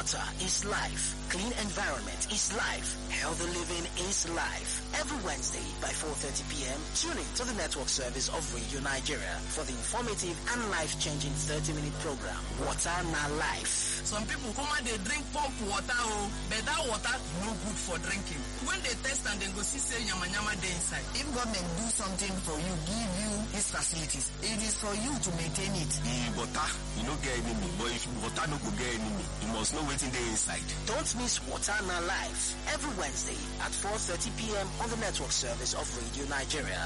Water is life. Clean environment is life. Healthy living is life. Every Wednesday by 4:30 p.m., tune in to the network service of Radio Nigeria for the informative and life-changing 30-minute program, Water Na Life. Some people come and they drink pump water, but that water no good for drinking. When they test and they go see say yama dey inside. If government do something for you, give you these facilities, it is for you to maintain it. The water, you no get enemy, but if water no go get enemy, you must know wetin dey inside. Don't miss Water Na Life every Wednesday at 4:30 p.m. on the network service of Radio Nigeria.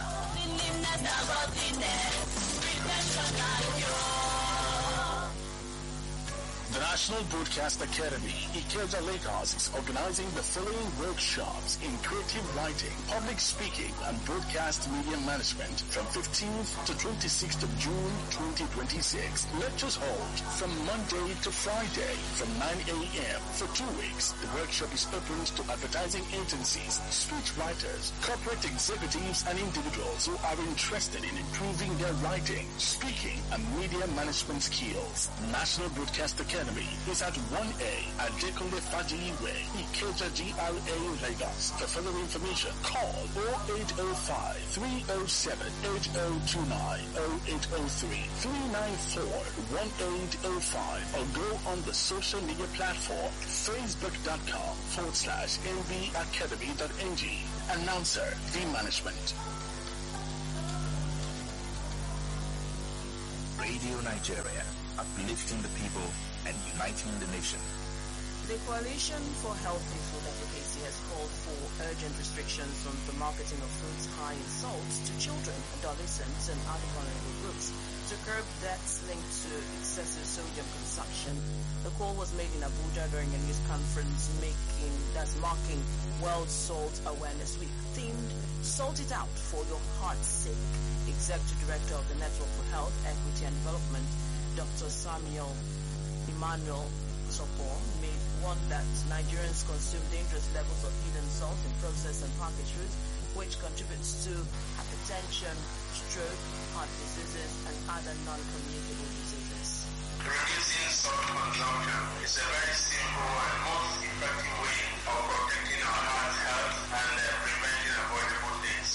The National Broadcast Academy, Ikeja, Lagos, is organizing the following workshops in creative writing, public speaking, and broadcast media management from 15th to 26th of June 2026. Lectures hold from Monday to Friday from 9 a.m. for 2 weeks. The workshop is open to advertising agencies, speech writers, corporate executives, and individuals who are interested in improving their writing, speaking, and media management skills. National Broadcast Academy is at 1A at Dekunle Faji Way, Ikeja, GRA, Lagos. For further information, call 0805-307-8029, 0803-394-1805, or go on the social media platform facebook.com/nbacademy.ng. Announcer, V Management. Radio Nigeria, uplifting the people and uniting the nation. The Coalition for Healthy Food Advocacy has called for urgent restrictions on the marketing of foods high in salt to children, adolescents, and other vulnerable groups to curb deaths linked to excessive sodium consumption. The call was made in Abuja during a news conference marking World Salt Awareness Week, themed Salt It Out for Your Heart's Sake. Executive Director of the Network for Health, Equity and Development, Dr. Samuel Emmanuel Sopo, made one that Nigerians consume dangerous levels of hidden salt in processed and packaged foods, which contributes to hypertension, stroke, heart diseases, and other non-communicable diseases. Reducing salt consumption is a very simple and most effective way of protecting our heart health and preventing avoidable deaths.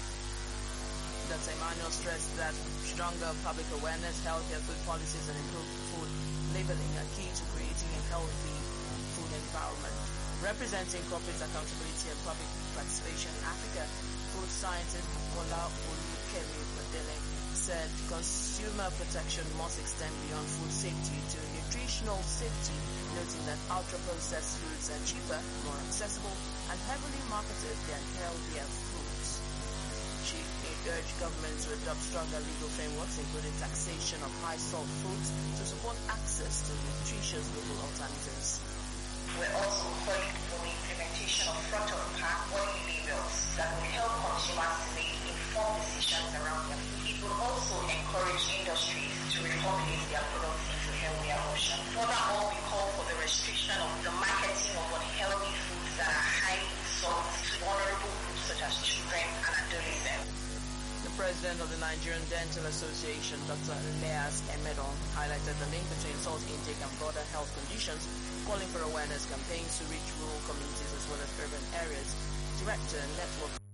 Dr. Emmanuel stressed that stronger public awareness, healthier food policies, and improved food labeling are key to creating a healthy food environment. Representing corporate accountability and public participation in Africa, food scientist Bukola Olukemi Kodele said consumer protection must extend beyond food safety to nutritional safety, noting that ultra-processed foods are cheaper, more accessible, and heavily marketed than healthier foods. She urged government to adopt stronger legal frameworks, including taxation of high-salt foods, to support access to nutritious local alternatives. We're also calling for the implementation of front-of-pack warning labels that will help consumers to make informed decisions around their food. It will also encourage industries to reformulate their products into healthier options. Furthermore, we call for the restriction of the marketing of unhealthy foods that are high in salt to vulnerable groups such as children and adolescents. The president of the Nigerian Dental Association, Dr. Elias Emedon, highlighted the link between salt intake and broader health conditions, calling for awareness campaigns to reach rural communities as well as urban areas. Director, Network